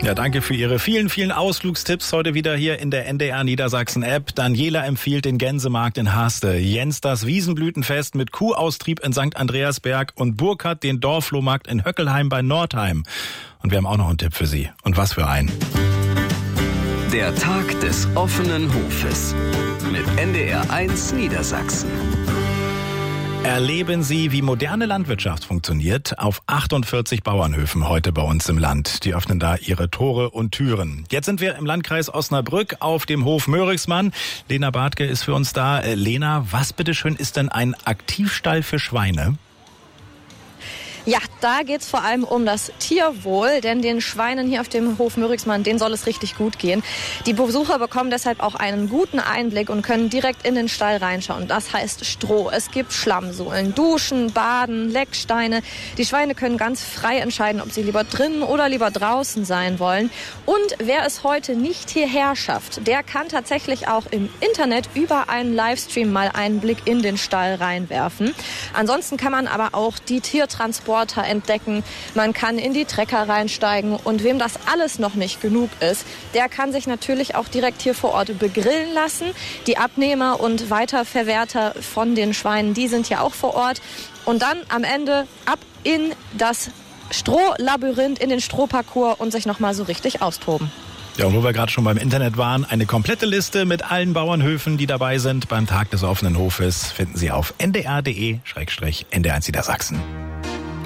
Ja, danke für Ihre vielen, vielen Ausflugstipps heute wieder hier in der NDR Niedersachsen App. Daniela empfiehlt den Gänsemarkt in Haste, Jens das Wiesenblütenfest mit Kuhaustrieb in St. Andreasberg und Burkhard den Dorfflohmarkt in Höckelheim bei Nordheim. Und wir haben auch noch einen Tipp für Sie. Und was für einen? Der Tag des offenen Hofes mit NDR1 Niedersachsen. Erleben Sie, wie moderne Landwirtschaft funktioniert, auf 48 Bauernhöfen heute bei uns im Land. Die öffnen da ihre Tore und Türen. Jetzt sind wir im Landkreis Osnabrück auf dem Hof Mörichsmann. Lena Bartke ist für uns da. Lena, was bitteschön ist denn ein Aktivstall für Schweine? Ja, da geht's vor allem um das Tierwohl, denn den Schweinen hier auf dem Hof Mörichsmann, denen soll es richtig gut gehen. Die Besucher bekommen deshalb auch einen guten Einblick und können direkt in den Stall reinschauen. Das heißt Stroh, es gibt Schlammsohlen, Duschen, Baden, Lecksteine. Die Schweine können ganz frei entscheiden, ob sie lieber drinnen oder lieber draußen sein wollen. Und wer es heute nicht hierher schafft, der kann tatsächlich auch im Internet über einen Livestream mal einen Blick in den Stall reinwerfen. Ansonsten kann man aber auch die Tiertransporter entdecken. Man kann in die Trecker reinsteigen. Und wem das alles noch nicht genug ist, der kann sich natürlich auch direkt hier vor Ort begrillen lassen. Die Abnehmer und Weiterverwerter von den Schweinen, die sind ja auch vor Ort. Und dann am Ende ab in das Strohlabyrinth, in den Strohparcours und sich nochmal so richtig austoben. Ja, und wo wir gerade schon beim Internet waren, eine komplette Liste mit allen Bauernhöfen, die dabei sind beim Tag des offenen Hofes, finden Sie auf ndr.de/NDR1 Niedersachsen.